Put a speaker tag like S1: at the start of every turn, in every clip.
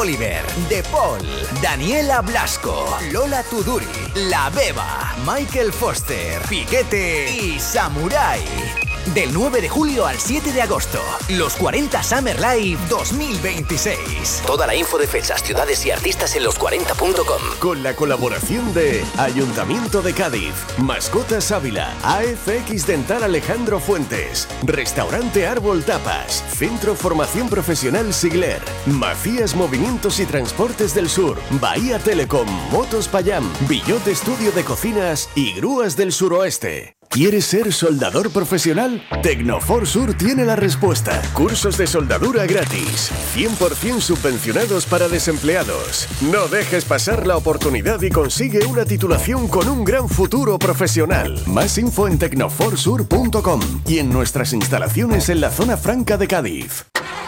S1: Oliver, De Paul, Daniela Blasco, Lola Tuduri, La Beba, Michael Foster, Piquete y Samurai. Del 9 de julio al 7 de agosto, los 40 Summer Live 2026. Toda la info de fechas, ciudades y artistas en los40.com.
S2: Con la colaboración de Ayuntamiento de Cádiz, Mascotas Ávila, AFX Dental Alejandro Fuentes, Restaurante Árbol Tapas, Centro Formación Profesional Sigler, Macías Movimientos y Transportes del Sur, Bahía Telecom, Motos Payam, Billot Estudio de Cocinas y Grúas del Suroeste. ¿Quieres ser soldador profesional? Tecnofor Sur tiene la respuesta. Cursos de soldadura gratis, 100% subvencionados para desempleados. No dejes pasar la oportunidad y consigue una titulación con un gran futuro profesional. Más info en tecnoforsur.com y en nuestras instalaciones en la zona franca de Cádiz.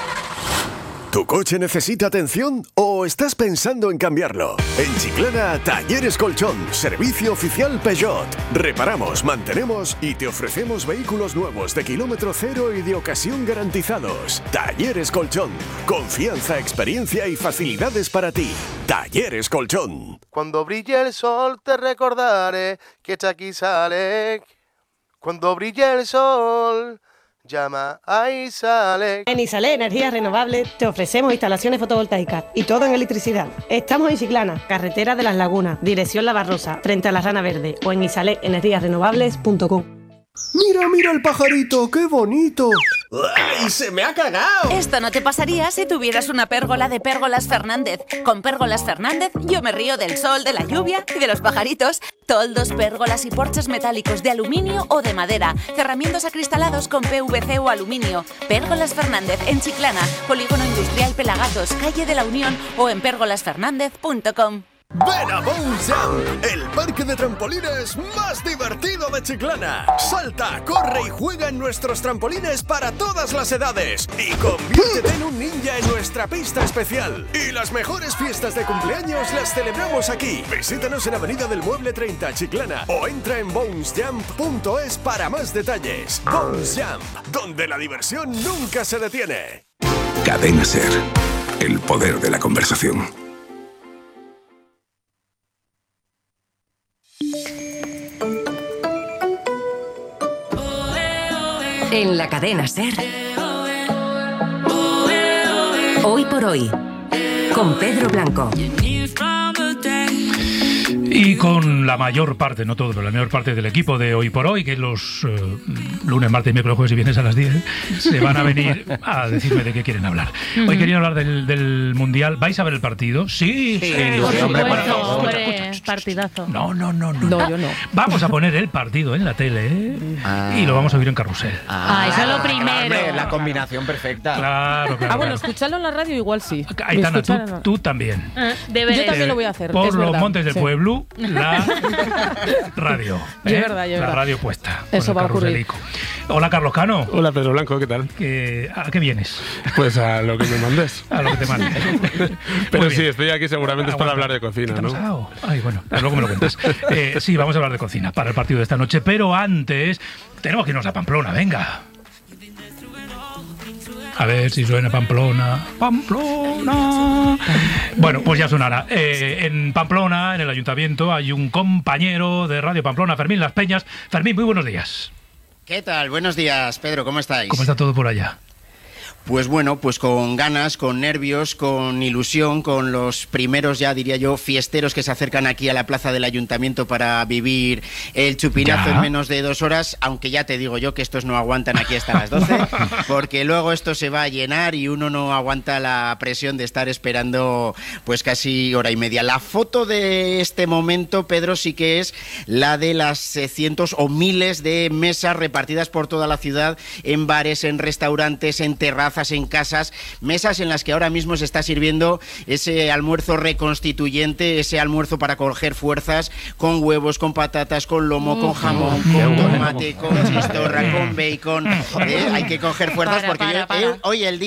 S2: ¿Tu coche necesita atención o estás pensando en cambiarlo? En Chiclana, Talleres Colchón, servicio oficial Peugeot. Reparamos, mantenemos y te ofrecemos vehículos nuevos de kilómetro cero y de ocasión garantizados. Talleres Colchón, confianza, experiencia y facilidades para ti. Talleres Colchón.
S3: Cuando brille el sol te recordaré que Chucky sale. Cuando brille el sol... llama a Isalec.
S4: En Isalec Energías Renovables te ofrecemos instalaciones fotovoltaicas y todo en electricidad. Estamos en Chiclana, carretera de las Lagunas, dirección La Barrosa, frente a la Rana Verde, o en isalecenergiasrenovables.com.
S2: Mira el pajarito, qué bonito. ¡Ay, se me ha cagado!
S5: Esto no te pasaría si tuvieras una pérgola de Pérgolas Fernández. Con Pérgolas Fernández yo me río del sol, de la lluvia y de los pajaritos. Toldos, pérgolas y porches metálicos de aluminio o de madera. Cerramientos acristalados con PVC o aluminio. Pérgolas Fernández en Chiclana, Polígono Industrial Pelagatos, calle de la Unión o en pérgolasfernández.com.
S2: ¡Ven a Bounce Jump, el parque de trampolines más divertido de Chiclana! Salta, corre y juega en nuestros trampolines para todas las edades y conviértete en un ninja en nuestra pista especial. Y las mejores fiestas de cumpleaños las celebramos aquí. Visítanos en Avenida del Mueble 30, Chiclana, o entra en bouncejump.es para más detalles. Bounce Jump, donde la diversión nunca se detiene.
S6: Cadena SER, el poder de la conversación.
S7: En la cadena SER, Hoy por Hoy, con Pedro Blanco.
S8: Y con la mayor parte, no todo, pero la mayor parte del equipo de Hoy por Hoy, que los lunes, martes, miércoles, jueves y viernes a las 10 se van a venir a decirme de qué quieren hablar. Hoy querían hablar del Mundial. ¿Vais a ver el partido? Sí.
S9: Por supuesto,
S8: hombre,
S9: partidazo.
S8: No,
S9: yo no.
S8: Vamos a poner el partido en la tele y lo vamos a oír en carrusel.
S9: Eso es lo primero.
S10: Hombre, la combinación perfecta.
S8: Claro.
S9: Bueno, escucharlo en la radio igual sí.
S8: Aitana, tú también.
S9: Yo también lo voy a hacer.
S8: Por los montes del pueblo, la radio.
S9: Es verdad.
S8: La radio puesta.
S9: Eso va a ocurrir.
S8: Hola, Carlos Cano.
S11: Hola, Pedro Blanco, ¿qué tal?
S8: ¿A qué vienes?
S11: Pues a lo que me mandes.
S8: A lo que te mandes.
S11: Pero sí, estoy aquí seguramente es para hablar de cocina, ¿no?
S8: Ay, bueno, luego me lo cuentas. Sí, vamos a hablar de cocina para el partido de esta noche, pero antes tenemos que irnos a Pamplona, venga. A ver si suena Pamplona. Bueno, pues ya sonará. En Pamplona, en el ayuntamiento, hay un compañero de Radio Pamplona, Fermín Las Peñas. Fermín, muy buenos días.
S12: ¿Qué tal? Buenos días, Pedro, ¿cómo estáis?
S8: ¿Cómo está todo por allá?
S12: Pues bueno, pues con ganas, con nervios, con ilusión, con los primeros, ya diría yo, fiesteros que se acercan aquí a la plaza del ayuntamiento para vivir el chupinazo en menos de 2 horas, aunque ya te digo yo que estos no aguantan aquí hasta las 12, porque luego esto se va a llenar y uno no aguanta la presión de estar esperando pues casi hora y media. La foto de este momento, Pedro, sí que es la de las cientos o miles de mesas repartidas por toda la ciudad, en bares, en restaurantes, en terrazas, en casas, mesas en las que ahora mismo se está sirviendo ese almuerzo reconstituyente, ese almuerzo para coger fuerzas, con huevos, con patatas, con lomo, con jamón, con tomate, con chistorra, con bacon. Hay que coger fuerzas porque hoy el día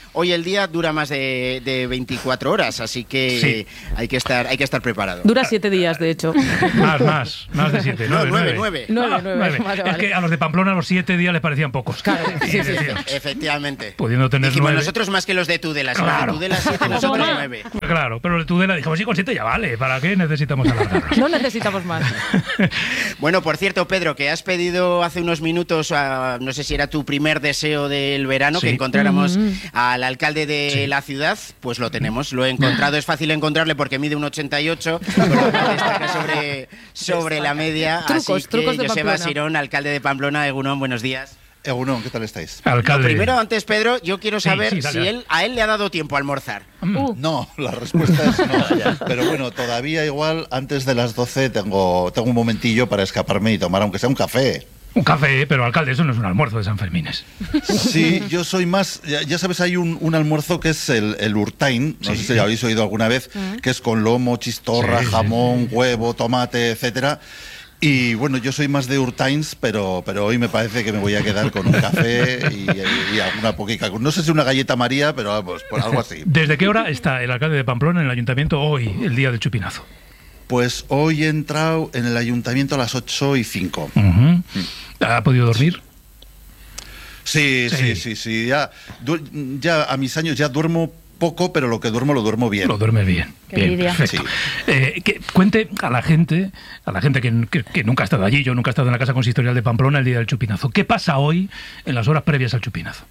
S12: hoy el día dura más de 24 horas, así que hay que estar preparado.
S9: Dura 7 días, de hecho.
S8: Más de 7.
S12: 9.
S8: Es que a los de Pamplona los 7 días les parecían pocos.
S9: Claro, sí.
S12: Efectivamente.
S8: Pudiendo tener
S12: Dijimos
S8: 9.
S12: nosotros más que los de Tudela.
S8: Claro.
S12: Los de Tudela 7, nosotros 9.
S8: Claro, pero los de Tudela dijimos, sí, con 7 ya vale. ¿Para qué necesitamos alargarnos?
S9: No necesitamos más.
S12: Bueno, por cierto, Pedro, que has pedido hace unos minutos, no sé si era tu primer deseo del verano, que encontráramos al alcalde de la ciudad, pues lo tenemos, lo he encontrado, es fácil encontrarle porque mide 1,88, destaca sobre la media.
S9: Trucos
S12: de
S9: Pamplona.
S12: Joseba Sirón, alcalde de Pamplona. Egunon, buenos días.
S13: Egunon, ¿qué tal estáis?
S8: Alcalde.
S12: Primero, antes, Pedro, yo quiero saber
S8: dale,
S12: si a él le ha dado tiempo a almorzar.
S13: No, la respuesta es no. Pero bueno, todavía igual antes de las 12 tengo un momentillo para escaparme y tomar, aunque sea un café.
S8: Un café, pero alcalde, eso no es un almuerzo de San Fermines.
S13: Sí, yo soy más... Ya sabes, hay un almuerzo que es el urtain, no sé si lo habéis oído alguna vez, que es con lomo, chistorra, jamón, huevo, tomate, etcétera. Y bueno, yo soy más de urtains, pero hoy me parece que me voy a quedar con un café y alguna poquita... No sé si una galleta María, pero vamos, por algo así.
S8: ¿Desde qué hora está el alcalde de Pamplona en el ayuntamiento hoy, el día del chupinazo?
S13: Pues hoy he entrado en el ayuntamiento a las 8:05.
S8: ¿Ha podido dormir?
S13: Sí. Ya a mis años ya duermo poco, pero lo que duermo lo duermo bien.
S8: Lo duerme bien. Bien, perfecto.
S13: Sí.
S8: Que cuente a la gente que nunca ha estado allí, yo nunca he estado en la Casa Consistorial de Pamplona el día del chupinazo. ¿Qué pasa hoy en las horas previas al chupinazo?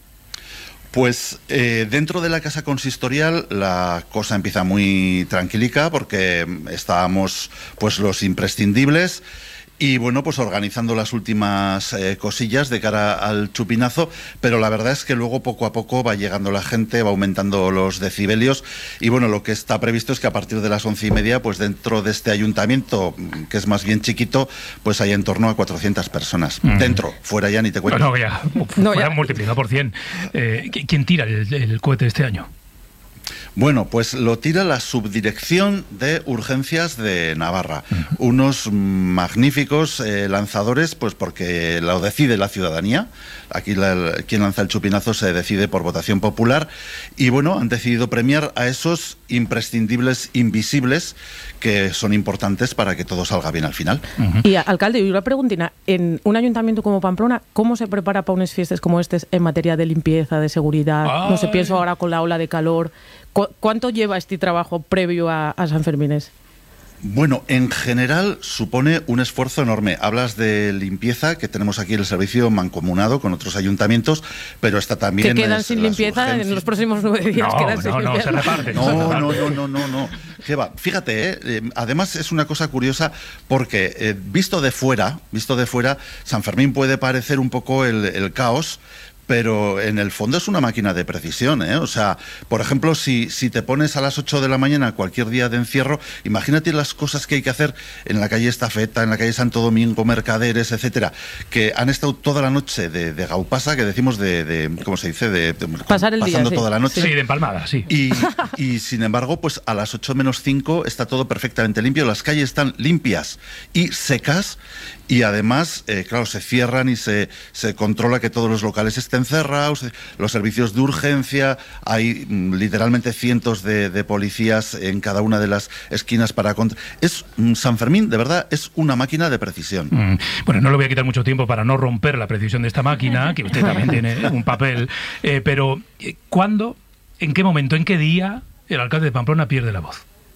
S13: Pues dentro de la Casa Consistorial la cosa empieza muy tranquilica porque estábamos pues los imprescindibles y bueno, pues organizando las últimas cosillas de cara al chupinazo, pero la verdad es que luego poco a poco va llegando la gente, va aumentando los decibelios y bueno, lo que está previsto es que a partir de las 11:30, pues dentro de este ayuntamiento, que es más bien chiquito, pues hay en torno a 400 personas. Dentro, fuera ya ni te cuento.
S8: No, ya, fuera multiplicado por 100. ¿Quién tira el cohete este año?
S13: Bueno, pues lo tira la Subdirección de Urgencias de Navarra. Unos magníficos lanzadores, pues porque lo decide la ciudadanía. Aquí quien lanza el chupinazo se decide por votación popular. Y bueno, han decidido premiar a esos imprescindibles invisibles que son importantes para que todo salga bien al final.
S9: Y alcalde, y una preguntina, en un ayuntamiento como Pamplona, ¿cómo se prepara para unas fiestas como estas en materia de limpieza, de seguridad? No sé, pienso ahora con la ola de calor. ¿Cuánto lleva este trabajo previo a San Fermines?
S13: Bueno, en general supone un esfuerzo enorme. Hablas de limpieza, que tenemos aquí el servicio mancomunado con otros ayuntamientos, pero está también...
S9: Que quedan sin limpieza en los próximos 9 días.
S8: No, se reparte.
S13: No. ¿Qué va? Fíjate, además es una cosa curiosa porque visto de fuera, San Fermín puede parecer un poco el caos, pero en el fondo es una máquina de precisión, ¿eh? O sea, por ejemplo, si te pones a las 8 de la mañana cualquier día de encierro, imagínate las cosas que hay que hacer en la calle Estafeta, en la calle Santo Domingo, Mercaderes, etcétera, que han estado toda la noche de gaupasa, que decimos ¿cómo se dice?
S9: Pasar el día,
S13: pasando toda la noche.
S8: Sí, de empalmada, sí.
S13: Y sin embargo, pues a las 8 menos 5 está todo perfectamente limpio, las calles están limpias y secas. Y además, claro, se cierran y se controla que todos los locales estén cerrados, los servicios de urgencia, hay literalmente cientos de policías en cada una de las esquinas para... San Fermín, de verdad, es una máquina de precisión.
S8: Bueno, no le voy a quitar mucho tiempo para no romper la precisión de esta máquina, que usted también tiene un papel, pero ¿cuándo, en qué momento, en qué día el alcalde de Pamplona pierde la voz?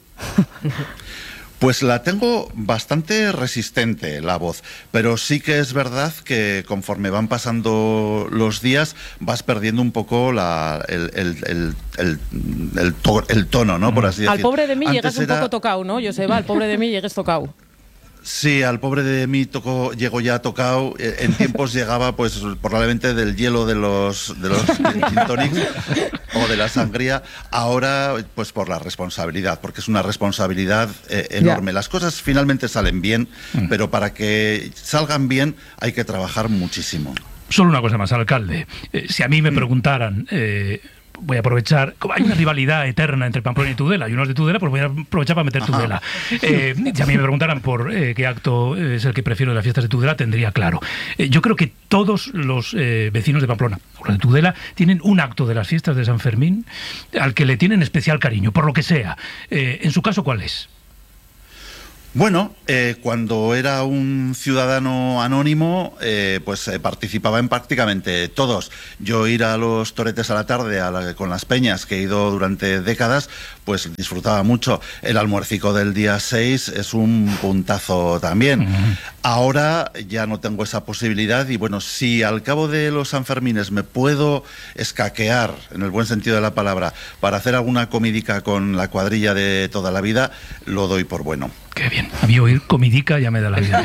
S13: Pues la tengo bastante resistente, la voz, pero sí que es verdad que conforme van pasando los días vas perdiendo un poco el tono, ¿no? Por así decirlo.
S9: Al pobre de mí llegas un poco tocado, ¿no, Joseba? Al pobre de mí llegues tocado.
S13: Sí, al pobre de mí llego ya tocado. En tiempos llegaba, pues, probablemente del hielo de los gin tonics o de la sangría. Ahora, pues, por la responsabilidad, porque es una responsabilidad enorme. Las cosas finalmente salen bien, pero para que salgan bien hay que trabajar muchísimo.
S8: Solo una cosa más, alcalde. Si a mí me preguntaran... voy a aprovechar, como hay una rivalidad eterna entre Pamplona y Tudela, y uno es de Tudela, pues voy a aprovechar para meter Tudela. Si a mí me preguntaran por qué acto es el que prefiero de las fiestas de Tudela, tendría claro. Yo creo que todos los vecinos de Pamplona, o los de Tudela, tienen un acto de las fiestas de San Fermín al que le tienen especial cariño, por lo que sea. En su caso, ¿cuál es?
S13: Bueno, cuando era un ciudadano anónimo, pues participaba en prácticamente todos. Yo ir a los toretes a la tarde con las peñas, que he ido durante décadas, pues disfrutaba mucho. El almuercico del día 6 es un puntazo también. Ahora ya no tengo esa posibilidad y bueno, si al cabo de los Sanfermines me puedo escaquear, en el buen sentido de la palabra, para hacer alguna comidica con la cuadrilla de toda la vida, lo doy por bueno.
S8: Qué bien. A mí oír comidica ya me da la vida.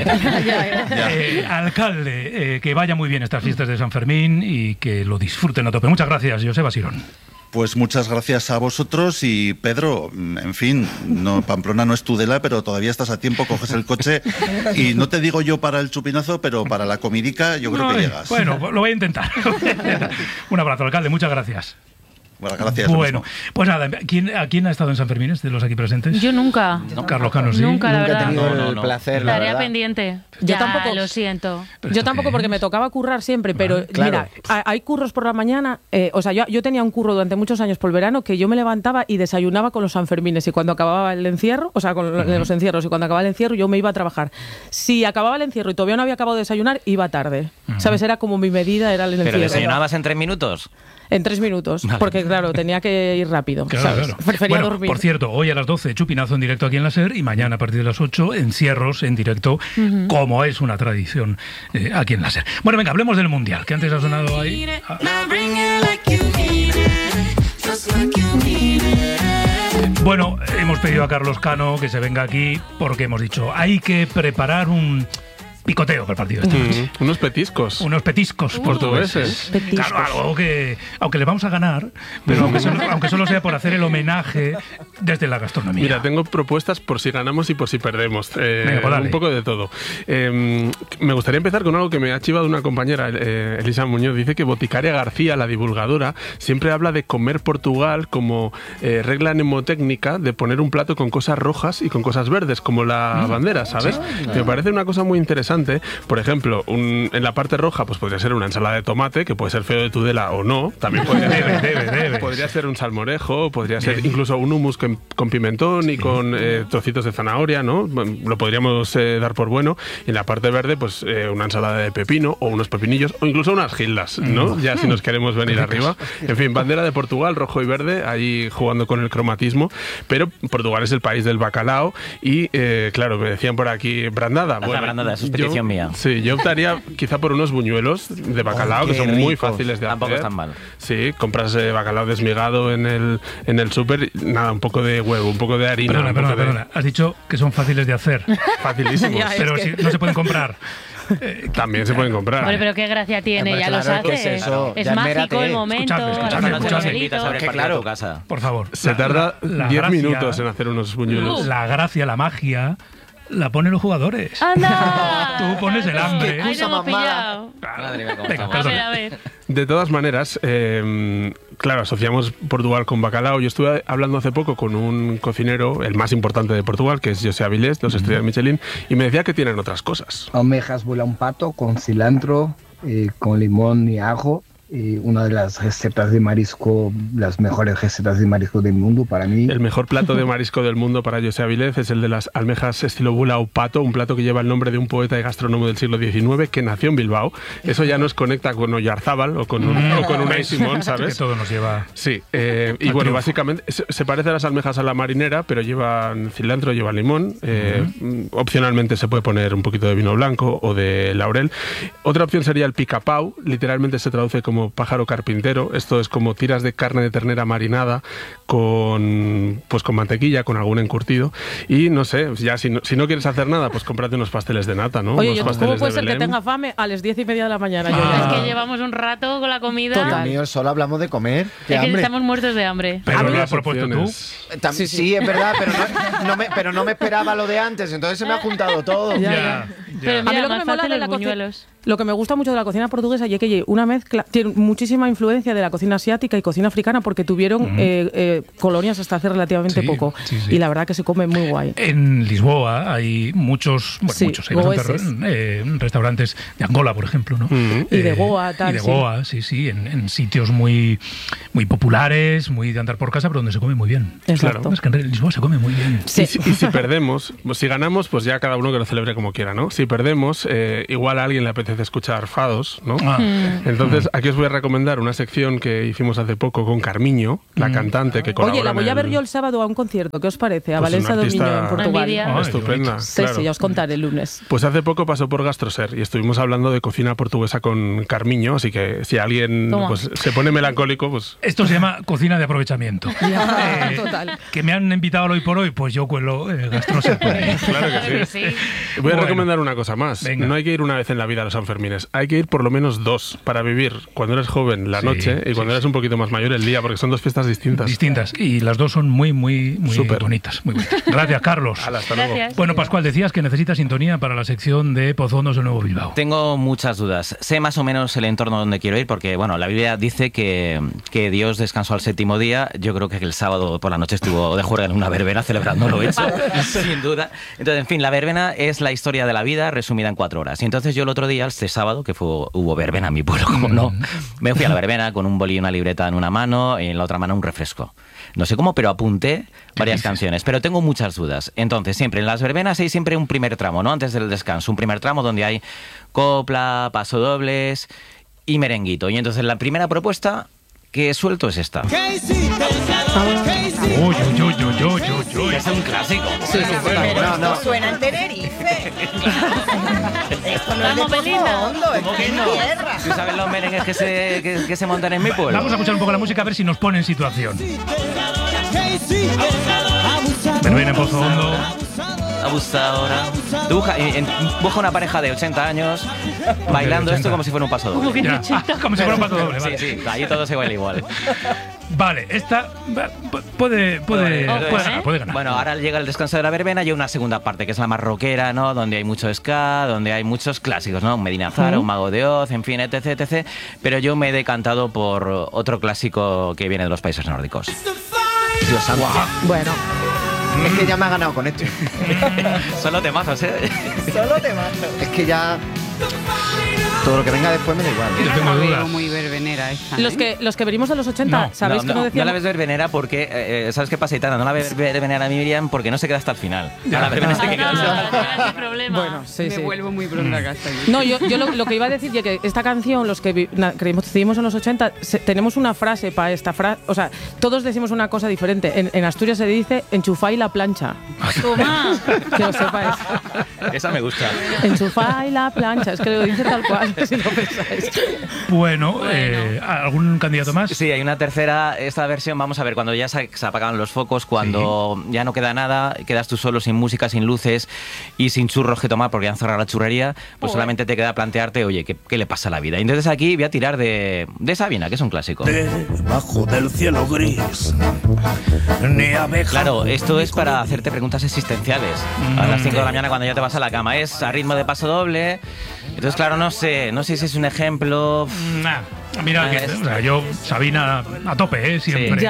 S8: Alcalde, que vaya muy bien estas fiestas de San Fermín y que lo disfruten a tope. Muchas gracias, Joseba Sirón.
S13: Pues muchas gracias a vosotros y Pedro, en fin, no, Pamplona no es Tudela, pero todavía estás a tiempo, coges el coche y no te digo yo para el chupinazo, pero para la comidica yo creo que llegas.
S8: Bueno, lo voy a intentar. Un abrazo, alcalde, muchas gracias.
S13: Bueno, gracias.
S8: Bueno, pues nada, ¿a quién ha estado en San Fermín de los aquí presentes?
S14: Yo nunca.
S8: No, Carlos Cano, sí.
S14: Nunca, la verdad.
S10: He tenido el placer, la
S14: Tarea
S10: verdad.
S14: pendiente.
S9: Yo
S14: Ya,
S9: tampoco.
S14: lo siento.
S9: Yo tampoco, porque me tocaba currar siempre, pero
S10: claro.
S9: mira, hay curros por la mañana. O sea, yo tenía un curro durante muchos años por el verano que yo me levantaba y desayunaba con los Sanfermines, y cuando acababa el encierro, o sea, con los encierros, y cuando acababa el encierro yo me iba a trabajar. Si acababa el encierro y todavía no había acabado de desayunar, iba tarde. ¿Sabes? Era como mi medida, era el encierro.
S10: ¿Pero desayunabas en 3 minutos?
S9: En 3 minutos, porque claro, tenía que ir rápido.
S8: Claro,
S9: ¿sabes?
S8: claro.
S9: Prefería
S8: Bueno,
S9: dormir.
S8: por cierto, hoy a las 12, chupinazo en directo aquí en la SER, y mañana a partir de las 8, encierros en directo, como es una tradición aquí en la SER. Bueno, venga, hablemos del Mundial, que antes ha sonado ahí. Bueno, hemos pedido a Carlos Cano que se venga aquí porque hemos dicho, hay que preparar un picoteo para el partido de esta noche.
S11: Unos petiscos.
S8: Unos petiscos portugueses. Claro, algo que, aunque le vamos a ganar, pero aunque solo sea por hacer el homenaje desde la gastronomía.
S11: Mira, tengo propuestas por si ganamos y por si perdemos.
S8: Venga, pues dale.
S11: Un poco de todo. Me gustaría empezar con algo que me ha chivado una compañera, Elisa Muñoz. Dice que Boticaria García, la divulgadora, siempre habla de comer Portugal como regla mnemotécnica de poner un plato con cosas rojas y con cosas verdes, como la bandera, ¿sabes? Me parece una cosa muy interesante. Por ejemplo, en la parte roja pues podría ser una ensalada de tomate, que puede ser feo de Tudela o no. También podría ser un salmorejo, podría ser incluso un hummus con pimentón y con trocitos de zanahoria, ¿no? Lo podríamos dar por bueno. Y en la parte verde, pues una ensalada de pepino o unos pepinillos o incluso unas gildas, ¿no? Ya si nos queremos venir arriba. En fin, bandera de Portugal, rojo y verde, ahí jugando con el cromatismo. Pero Portugal es el país del bacalao y, claro, me decían por aquí, brandada.
S10: Bueno, brandada, eso es petición mía.
S11: Sí, yo optaría quizá por unos buñuelos de bacalao, que son muy fáciles de hacer.
S10: Tampoco están mal.
S11: Sí, compras bacalao desmigado en el súper, nada, un poco de huevo, un poco de harina.
S8: Perdona. Has dicho que son fáciles de hacer.
S11: Facilísimos.
S8: Pero si no se pueden comprar.
S11: También se pueden comprar.
S14: Hombre, pero qué gracia tiene, ya lo sabes. Es mágico el momento.
S8: Escuchadme.
S10: Claro, casa.
S8: Por favor.
S11: Se tarda 10 minutos en hacer unos buñuelos.
S8: La gracia, la magia, la ponen los jugadores.
S14: ¡Anda!
S8: Tú pones el hambre.
S14: Ahí lo hemos pillado.
S8: Venga,
S14: A ver.
S11: De todas maneras, claro, asociamos Portugal con bacalao. Yo estuve hablando hace poco con un cocinero, el más importante de Portugal, que es José Avilés, 2 estrellas Michelin, y me decía que tienen otras cosas.
S15: Almejas vuela un pato con cilantro, con limón y ajo. Una de las recetas de marisco, las mejores recetas de marisco del mundo para mí.
S11: El mejor plato de marisco del mundo para José Avilés es el de las almejas estilo bula o pato, un plato que lleva el nombre de un poeta y gastrónomo del siglo XIX que nació en Bilbao. Eso ya nos conecta con Oyarzábal o con Unai Simón, ¿sabes?
S8: Que todo nos lleva.
S11: Sí, y bueno, básicamente se parece a las almejas a la marinera, pero llevan cilantro, llevan limón. Opcionalmente se puede poner un poquito de vino blanco o de laurel. Otra opción sería el picapau, literalmente se traduce como pájaro carpintero. Esto es como tiras de carne de ternera marinada con mantequilla, con algún encurtido. Y no sé, ya si no quieres hacer nada, pues cómprate unos pasteles de nata, ¿no?
S9: Oye,
S11: ¿cómo
S9: puede ser que tenga fame a las 10:30 de la mañana?
S14: Es que llevamos un rato con la comida.
S16: Dios mío, solo hablamos de comer.
S14: Es que estamos muertos de hambre.
S8: ¿Pero lo has propuesto tú?
S16: Sí, es verdad, pero no me esperaba lo de antes, entonces se me ha juntado todo.
S14: Ya. Pero mira, más faltan los buñuelos.
S9: Lo que me gusta mucho de la cocina portuguesa y es que una mezcla, tiene muchísima influencia de la cocina asiática y cocina africana porque tuvieron colonias hasta hace relativamente poco. Y la verdad que se come muy guay.
S8: En Lisboa hay muchos, hay bastantes restaurantes de Angola, por ejemplo, ¿no?
S9: Y de Goa, tal.
S8: Y de Goa, sí, en sitios muy populares, muy de andar por casa, pero donde se come muy bien.
S9: Exacto.
S8: Claro, es que en Lisboa se come muy bien.
S11: Sí. Y si perdemos, si ganamos, pues ya cada uno que lo celebre como quiera, ¿no? Si perdemos, igual a alguien le apetece escuchar fados, ¿no? Entonces, aquí os voy a recomendar una sección que hicimos hace poco con Carmiño, la cantante que colabora.
S9: Oye, la voy a ver yo el sábado a un concierto. ¿Qué os parece? A
S11: pues
S9: Valencia do Miño, en Portugal.
S11: Estupenda.
S9: Sí,
S11: claro.
S9: sí, ya os contaré el lunes.
S11: Pues hace poco pasó por Gastroser y estuvimos hablando de cocina portuguesa con Carmiño, así que si alguien pues, se pone melancólico, pues...
S8: Esto se llama cocina de aprovechamiento.
S9: Total.
S8: Que me han invitado al Hoy por Hoy, pues yo cuelo Gastroser por ahí.
S11: Claro que sí. Voy a recomendar una cosa más. Venga. No hay que ir una vez en la vida a los Sanfermines, hay que ir por lo menos 2 para vivir cuando eres joven la noche y cuando eres un poquito más mayor el día, porque son 2 fiestas distintas.
S8: Y las 2 son muy bonitas. Muy bonitas. Gracias, Carlos.
S11: Hasta luego.
S8: Bueno, Pascual, decías que necesitas sintonía para la sección de Pozondos del Nuevo Bilbao.
S10: Tengo muchas dudas. Sé más o menos el entorno donde quiero ir, porque bueno, la Biblia dice que Dios descansó al 7º día. Yo creo que el sábado por la noche estuvo de juerga en una verbena celebrando lo hecho, sin duda. Entonces, en fin, la verbena es la historia de la vida resumida en 4 horas. Y entonces yo el otro día, este sábado, que hubo verbena en mi pueblo, como no, me fui a la verbena con un boli y una libreta en una mano y en la otra mano un refresco. No sé cómo, pero apunté varias canciones. Pero tengo muchas dudas. Entonces, siempre en las verbenas hay siempre un primer tramo, ¿no? Antes del descanso, un primer tramo donde hay copla, pasodobles y merenguito. Y entonces la primera propuesta que suelto es esta. Es un clásico.
S17: No suena en Tenerife. Esto no es de Pozondo, es de tierra.
S10: ¿Tú sabes los merengues que se montan en mi pueblo?
S8: Vamos a escuchar un poco la música a ver si nos pone en situación. Verbena en Pozondo.
S10: Abusadora. Busca una pareja de 80 años bailando esto como si fuera un paso doble.
S8: Como si fuera un paso doble, vale.
S10: Sí, ahí todo se baila igual.
S8: Vale, esta puede ganar.
S10: Bueno, ahora llega el descanso de la verbena y una segunda parte, que es la más rockera, ¿no? Donde hay mucho ska, donde hay muchos clásicos, ¿no? Un Medina Zara, un Mago de Oz, en fin, etc. Pero yo me he decantado por otro clásico que viene de los países nórdicos.
S16: Dios santo.
S9: Bueno.
S16: Es que ya me ha ganado con esto.
S10: Solo temazos, ¿eh?
S17: Solo temazos.
S16: Es que ya... Todo lo que venga después me da igual.
S8: Yo tengo dudas.
S18: Muy verbenera esta,
S9: Los que venimos de los 80, ¿sabéis que no decíamos?
S10: No la ves verbenera porque, ¿sabes qué pasa, Itana? No la ves verbenera a Miriam porque no se queda hasta el final.
S8: La
S10: verbena se queda hasta el final.
S18: Problema.
S9: Bueno, sí.
S18: Me vuelvo muy pronto a casa.
S9: No, yo lo que iba a decir es que esta canción, los que decidimos en los 80, tenemos una frase para esta frase. O sea, todos decimos una cosa diferente. En Asturias se dice enchufáis la plancha.
S14: Toma.
S9: Que lo sepáis.
S10: Esa me gusta.
S9: Enchufáis la plancha. Es que lo dice tal cual, si lo pensáis.
S8: Bueno. ¿Algún candidato más?
S10: Sí, hay una tercera. Esta versión, vamos a ver, cuando ya se apagan los focos, cuando ya no queda nada, quedas tú solo sin música, sin luces y sin churros que tomar porque han cerrado la churrería, pues solamente te queda plantearte, oye, ¿qué le pasa a la vida? Y entonces aquí voy a tirar de Sabina, que es un clásico.
S19: Debajo del cielo gris, ni abeja.
S10: Claro, esto es para hacerte preguntas existenciales. A las 5 de la mañana cuando ya te vas a la cama. Es a ritmo de paso doble. Entonces, claro, no sé si es un ejemplo...
S8: Mira, yo, Sabina, a tope, siempre.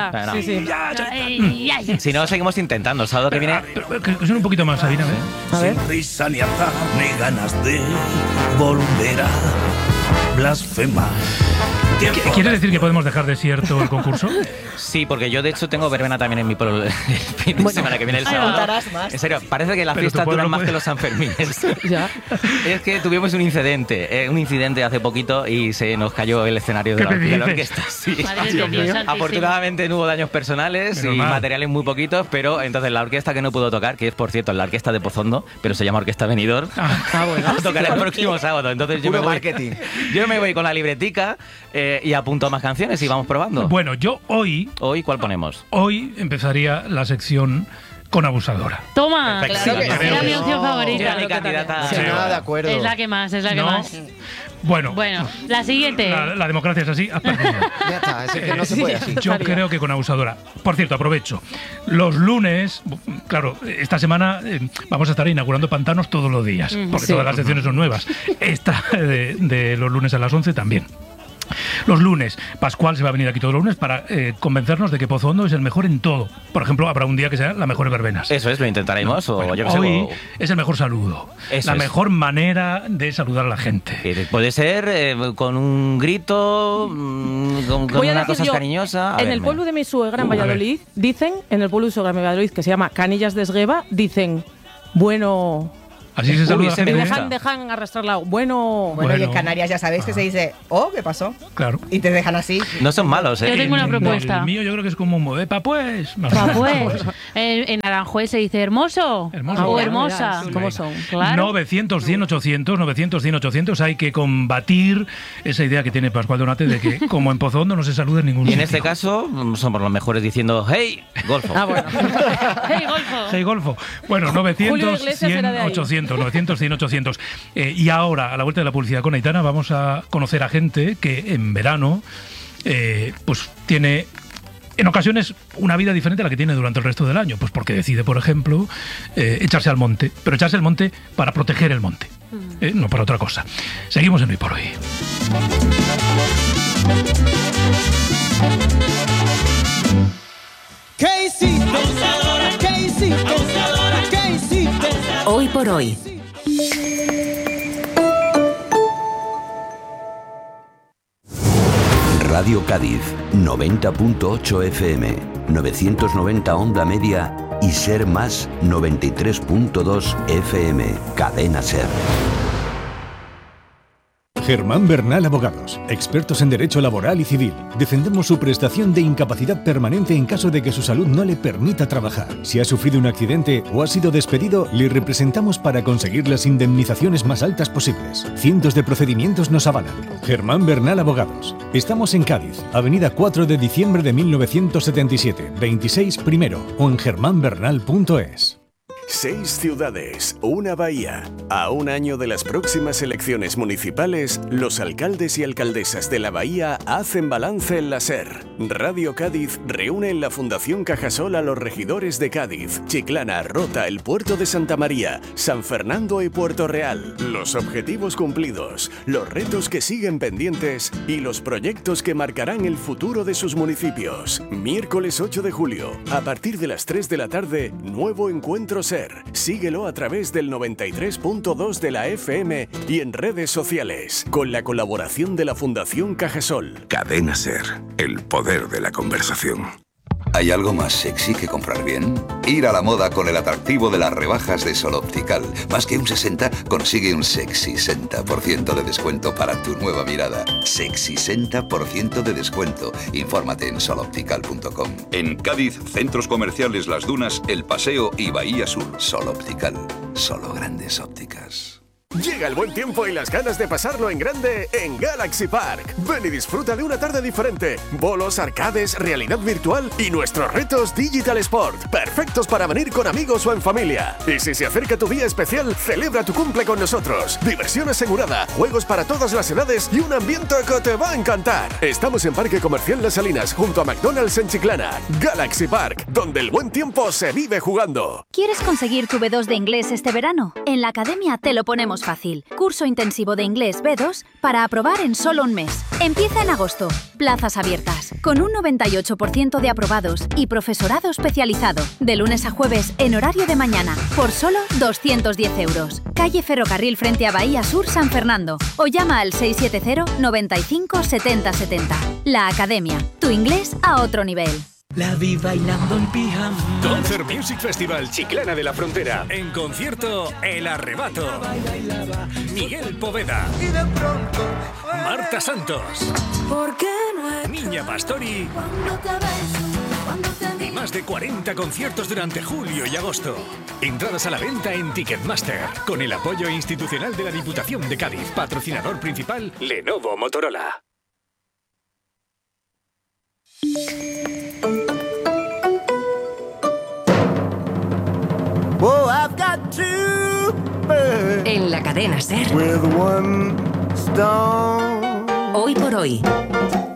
S9: Sí.
S10: Si no, seguimos intentando. El sábado que viene...
S8: Que son un poquito más, Sabina,
S9: A ver.
S19: Sin risa ni azar, ni ganas de volver a blasfemar.
S8: ¿Quieres decir que podemos dejar desierto el concurso?
S10: Sí, porque yo de hecho tengo verbena también en mi pueblo el fin de semana que viene el sábado.
S17: Más.
S10: En serio, parece que las fiestas duran más que los Sanfermines.
S9: Ya.
S10: Es que tuvimos un incidente hace poquito y se nos cayó el escenario de la orquesta. Sí.
S14: Madre de Dios,
S10: Afortunadamente no hubo daños personales y materiales muy poquitos, pero entonces la orquesta que no pudo tocar, que es por cierto la orquesta de Pozondo, pero se llama Orquesta Benidorm,
S9: bueno.
S10: va a tocar el próximo sábado. Entonces yo me voy con la libretica Y apunto más canciones y vamos probando.
S8: Bueno, yo hoy...
S10: ¿Hoy cuál ponemos?
S8: Hoy empezaría la sección con Abusadora.
S14: Toma,
S10: Perfecto.
S14: claro que era mi opción favorita.
S10: Mi candidata.
S16: Sí, nada de acuerdo.
S14: Es la que más, es la que
S8: No.
S14: más.
S8: Bueno,
S14: La siguiente.
S8: la democracia es así. Has perdido.
S16: Ya está, es que no se puede así.
S8: Yo creo que con Abusadora. Por cierto, aprovecho. Los lunes, claro, esta semana vamos a estar inaugurando pantanos todos los días, porque
S14: Sí.
S8: todas las secciones son nuevas. Esta de los lunes a las 11 también. Los lunes, Pascual se va a venir aquí todos los lunes para convencernos de que Pozo Hondo es el mejor en todo. Por ejemplo, habrá un día que sea la mejor verbenas.
S10: Eso es, lo intentaremos. O yo qué sé,
S8: Hoy es el mejor saludo.
S10: Eso
S8: la
S10: es.
S8: mejor manera de saludar a la gente.
S10: Puede ser con un grito, con
S9: Voy a
S10: una
S9: decir
S10: cosa
S9: yo,
S10: cariñosa.
S9: en el pueblo de mi suegra en Valladolid, dicen, en el pueblo de mi suegra en Valladolid, que se llama Canillas de Esgueva, dicen, bueno...
S8: Así se saluda a la
S9: Me
S8: gente.
S9: dejan arrastrarla. Bueno,
S17: Bueno, y en Canarias ya sabéis que se dice, oh, ¿qué pasó?
S8: Claro.
S17: Y te dejan así.
S10: No son malos, ¿eh?
S14: Yo tengo una propuesta.
S8: El mío yo creo que es como un modepa, pues.
S14: Pues, en Aranjuez se dice hermoso, o hermosa.
S9: ¿cómo son?
S14: Claro.
S8: 900, 100, 800, 900, 100, 800. Hay que combatir esa idea que tiene Pascual Donate de que, como en Pozo Hondo, no se saluda en ningún
S10: Y en
S8: sitio.
S10: este caso, somos los mejores diciendo, hey, golfo.
S9: bueno.
S14: Hey, golfo.
S8: Hey, Golfo. Bueno,
S9: Julio
S8: 900,
S9: Iglesias
S8: 100,
S9: era de ahí.
S8: 800, 900, 100, 800. Y ahora, a la vuelta de la publicidad con Aitana, vamos a conocer a gente que en verano pues tiene en ocasiones una vida diferente a la que tiene durante el resto del año, pues porque decide, por ejemplo, echarse al monte, pero echarse al monte para proteger el monte, no para otra cosa. Seguimos en Hoy por Hoy.
S20: ¿Qué hiciste? ¿Qué hiciste? ¿Qué hiciste?
S7: Hoy por hoy.
S21: Radio Cádiz, 90.8 FM, 990 onda media y Ser Más 93.2 FM, Cadena Ser.
S22: Germán Bernal Abogados, expertos en derecho laboral y civil. Defendemos su prestación de incapacidad permanente en caso de que su salud no le permita trabajar. Si ha sufrido un accidente o ha sido despedido, le representamos para conseguir las indemnizaciones más altas posibles. Cientos de procedimientos nos avalan. Germán Bernal Abogados. Estamos en Cádiz, Avenida 4 de diciembre de 1977, 26 primero o en germanbernal.es.
S2: 6 ciudades, una bahía. A un año de las próximas elecciones municipales, los alcaldes y alcaldesas de la bahía hacen balance en la SER. Radio Cádiz reúne en la Fundación Cajasol a los regidores de Cádiz, Chiclana, Rota, el Puerto de Santa María, San Fernando y Puerto Real. Los objetivos cumplidos, los retos que siguen pendientes y los proyectos que marcarán el futuro de sus municipios. Miércoles 8 de julio, a partir de las 3 de la tarde, nuevo encuentro SER. Síguelo a través del 93.2 de la FM y en redes sociales, con la colaboración de la Fundación Cajasol.
S6: Cadena Ser, el poder de la conversación.
S23: ¿Hay algo más sexy que comprar bien? Ir a la moda con el atractivo de las rebajas de Sol Optical. Más que un 60, consigue un sexy 60% de descuento para tu nueva mirada. Sexy 60% de descuento. Infórmate en soloptical.com. En Cádiz, centros comerciales Las Dunas, El Paseo y Bahía Sur. Sol Optical. Solo grandes ópticas.
S2: Llega el buen tiempo y las ganas de pasarlo en grande en Galaxy Park. Ven y disfruta de una tarde diferente. Bolos, arcades, realidad virtual y nuestros retos Digital Sport. Perfectos para venir con amigos o en familia. Y si se acerca tu día especial, celebra tu cumple con nosotros. Diversión asegurada, juegos para todas las edades y un ambiente que te va a encantar. Estamos en Parque Comercial Las Salinas, junto a McDonald's en Chiclana. Galaxy Park, donde el buen tiempo se vive jugando.
S24: ¿Quieres conseguir tu B2 de inglés este verano? En la academia te lo ponemos fácil. Curso intensivo de inglés B2 para aprobar en solo un mes. Empieza en agosto. Plazas abiertas. Con un 98% de aprobados y profesorado especializado. De lunes a jueves en horario de mañana. Por solo 210 euros. Calle Ferrocarril frente a Bahía Sur, San Fernando. O llama al 670 95 70 70. La Academia. Tu inglés a otro nivel.
S19: La vi bailando en pijama.
S2: Concert Music Festival Chiclana de la Frontera.
S25: En concierto, El Arrebato. Miguel Poveda.
S20: Y de pronto
S25: Marta Santos.
S20: ¿Por qué no es
S25: Niña Pastori.
S20: cuando te beso, cuando te
S25: Y más de 40 conciertos durante julio y agosto. Entradas a la venta en Ticketmaster. Con el apoyo institucional de la Diputación de Cádiz. Patrocinador principal, Lenovo Motorola.
S7: En la cadena SER. Hoy por hoy.